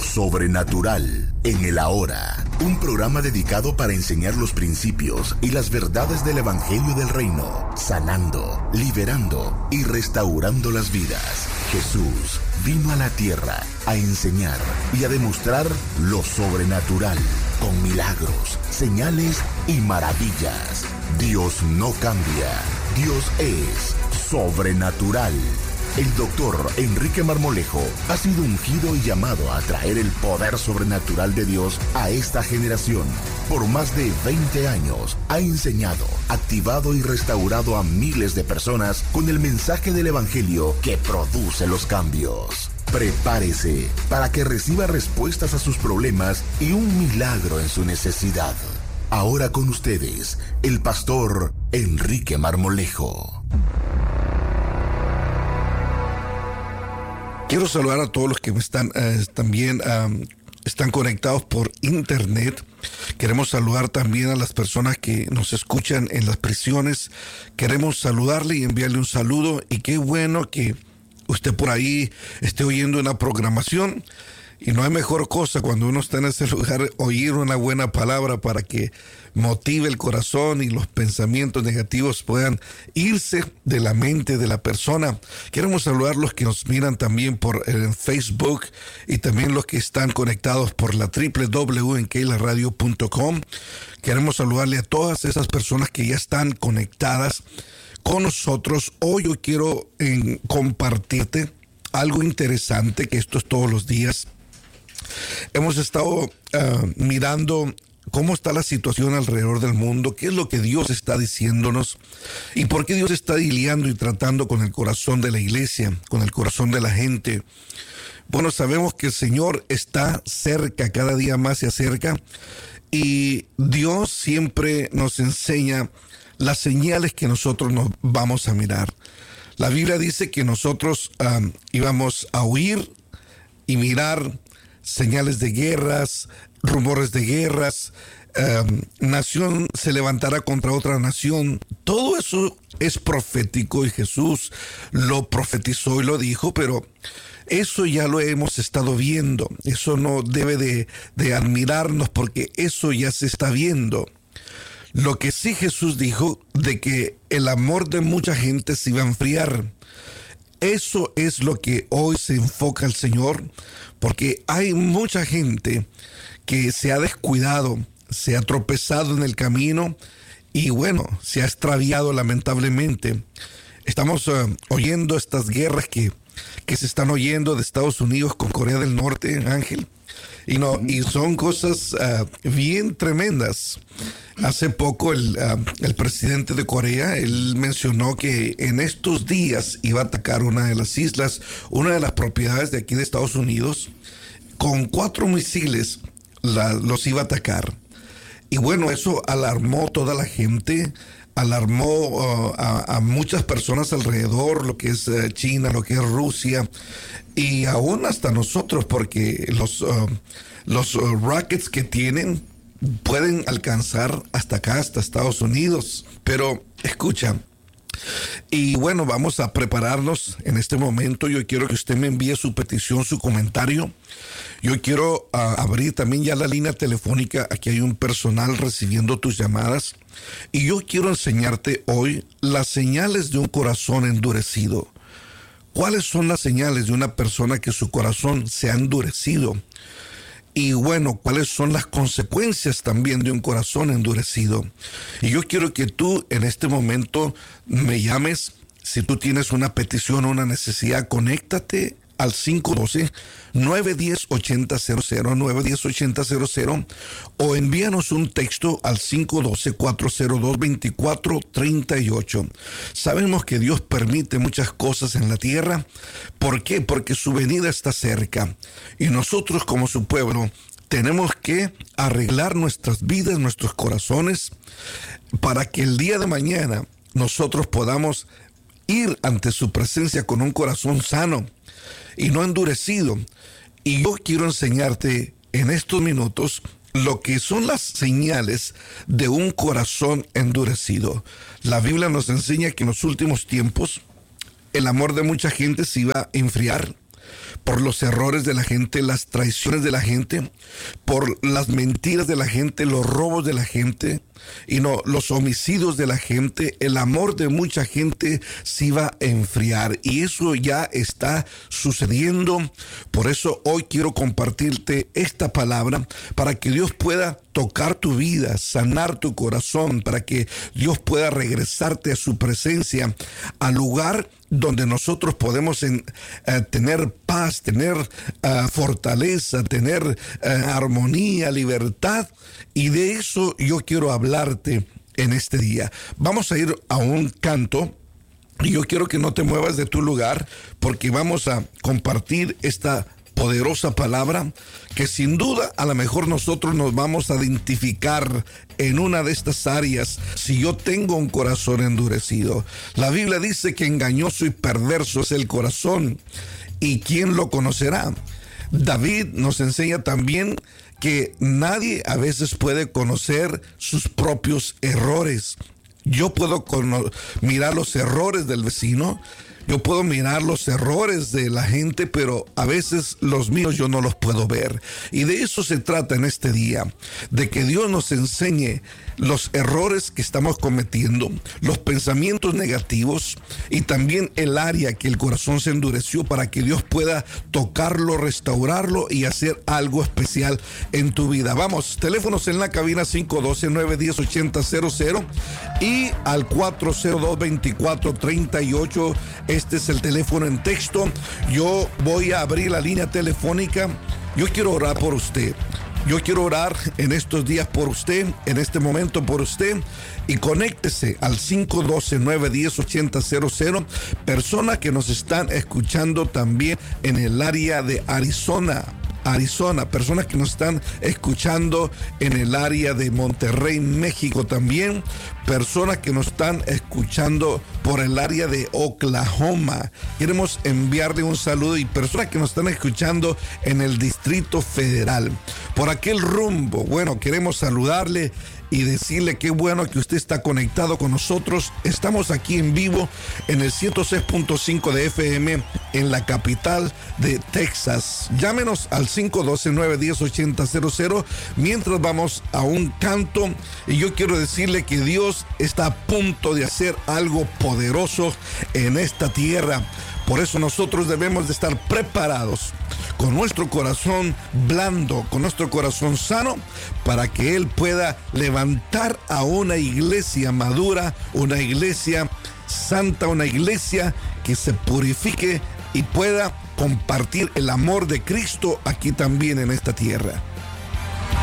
sobrenatural en el ahora. Un programa dedicado para enseñar los principios y las verdades del Evangelio del Reino, sanando, liberando y restaurando las vidas. Jesús vino a la tierra a enseñar y a demostrar lo sobrenatural con milagros, señales y maravillas. Dios no cambia. Dios es sobrenatural. El doctor Enrique Marmolejo ha sido ungido y llamado a traer el poder sobrenatural de Dios a esta generación. Por más de 20 años ha enseñado, activado y restaurado a miles de personas con el mensaje del Evangelio que produce los cambios. Prepárese para que reciba respuestas a sus problemas y un milagro en su necesidad. Ahora con ustedes, el pastor Enrique Marmolejo. Quiero saludar a todos los que están conectados por internet. Queremos saludar también a las personas que nos escuchan en las prisiones. Queremos saludarle y enviarle un saludo. Y qué bueno que usted por ahí esté oyendo una programación. Y no hay mejor cosa cuando uno está en ese lugar, oír una buena palabra para que motive el corazón y los pensamientos negativos puedan irse de la mente de la persona. Queremos saludar a los que nos miran también por Facebook y también los que están conectados por la www.enkeilaradio.com. Queremos saludarle a todas esas personas que ya están conectadas con nosotros. Hoy yo quiero compartirte algo interesante, que esto es todos los días. Hemos estado mirando cómo está la situación alrededor del mundo, qué es lo que Dios está diciéndonos y por qué Dios está lidiando y tratando con el corazón de la iglesia, con el corazón de la gente. Bueno, sabemos que el Señor está cerca, cada día más se acerca, y Dios siempre nos enseña las señales que nosotros nos vamos a mirar. La Biblia dice que nosotros íbamos a oír y mirar señales de guerras, rumores de guerras, nación se levantará contra otra nación. Todo eso es profético y Jesús lo profetizó y lo dijo, pero eso ya lo hemos estado viendo. Eso no debe de admirarnos porque eso ya se está viendo. Lo que sí Jesús dijo de que el amor de mucha gente se iba a enfriar. Eso es lo que hoy se enfoca el Señor, porque hay mucha gente que se ha descuidado, se ha tropezado en el camino y bueno, se ha extraviado lamentablemente. Estamos oyendo estas guerras que se están oyendo de Estados Unidos con Corea del Norte, Ángel, y son cosas bien tremendas. Hace poco el presidente de Corea, él mencionó que en estos días iba a atacar una de las islas, una de las propiedades de aquí de Estados Unidos, con 4 misiles los iba a atacar. Y bueno, eso alarmó toda la gente, alarmó a muchas personas alrededor, lo que es China, lo que es Rusia, y aún hasta nosotros, porque los rockets que tienen pueden alcanzar hasta acá, hasta Estados Unidos. Pero escucha, y bueno, vamos a prepararnos en este momento. Yo quiero que usted me envíe su petición, su comentario. Yo quiero abrir también ya la línea telefónica. Aquí hay un personal recibiendo tus llamadas. Y yo quiero enseñarte hoy las señales de un corazón endurecido. ¿Cuáles son las señales de una persona que su corazón se ha endurecido? Y bueno, ¿cuáles son las consecuencias también de un corazón endurecido? Y yo quiero que tú en este momento me llames. Si tú tienes una petición o una necesidad, conéctate al 512-910-8000, 910-8000, o envíanos un texto al 512-402-2438. Sabemos que Dios permite muchas cosas en la tierra. ¿Por qué? Porque su venida está cerca. Y nosotros como su pueblo tenemos que arreglar nuestras vidas, nuestros corazones, para que el día de mañana nosotros podamos ir ante su presencia con un corazón sano y no endurecido. Y yo quiero enseñarte en estos minutos lo que son las señales de un corazón endurecido. La Biblia nos enseña que en los últimos tiempos el amor de mucha gente se iba a enfriar. por los errores de la gente, las traiciones de la gente, por las mentiras de la gente, los robos de la gente, y no, los homicidios de la gente. El amor de mucha gente se iba a enfriar, y eso ya está sucediendo. Por eso hoy quiero compartirte esta palabra para que Dios pueda tocar tu vida, sanar tu corazón, para que Dios pueda regresarte a su presencia, al lugar donde nosotros podemos tener paz, tener fortaleza, tener armonía, libertad. Y de eso yo quiero hablarte en este día. Vamos a ir a un canto. Y yo quiero que no te muevas de tu lugar, porque vamos a compartir esta poderosa palabra que sin duda a lo mejor nosotros nos vamos a identificar en una de estas áreas. Si yo tengo un corazón endurecido, la Biblia dice que engañoso y perverso es el corazón, ¿y quién lo conocerá? David nos enseña también que nadie a veces puede conocer sus propios errores. Yo puedo mirar los errores del vecino, yo puedo mirar los errores de la gente, pero a veces los míos yo no los puedo ver. Y de eso se trata en este día, de que Dios nos enseñe los errores que estamos cometiendo, los pensamientos negativos y también el área que el corazón se endureció, para que Dios pueda tocarlo, restaurarlo y hacer algo especial en tu vida. Vamos, teléfonos en la cabina 512-910-8000 y al 402-2438. Este es el teléfono en texto. Yo voy a abrir la línea telefónica. Yo quiero orar por usted. Yo quiero orar en estos días por usted, en este momento por usted, y conéctese al 512-910-8000. Personas que nos están escuchando también en el área de Arizona, personas que nos están escuchando en el área de Monterrey, México también, personas que nos están escuchando por el área de Oklahoma. Queremos enviarle un saludo, y personas que nos están escuchando en el Distrito Federal, por aquel rumbo. Bueno, queremos saludarle y decirle qué bueno que usted está conectado con nosotros. Estamos aquí en vivo en el 106.5 de FM en la capital de Texas. Llámenos al 512-910-8000 mientras vamos a un canto, y yo quiero decirle que Dios está a punto de hacer algo poderoso en esta tierra. Por eso nosotros debemos de estar preparados, con nuestro corazón blando, con nuestro corazón sano, para que Él pueda levantar a una iglesia madura, una iglesia santa, una iglesia que se purifique y pueda compartir el amor de Cristo aquí también en esta tierra.